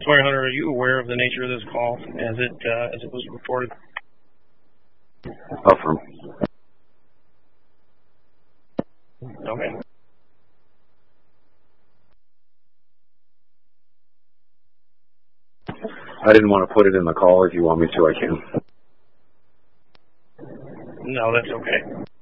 Sawyer Hunter, are you aware of the nature of this call as it was reported? Affirm. Okay. I didn't want to put it in the call. If you want me to, I can. No, that's okay.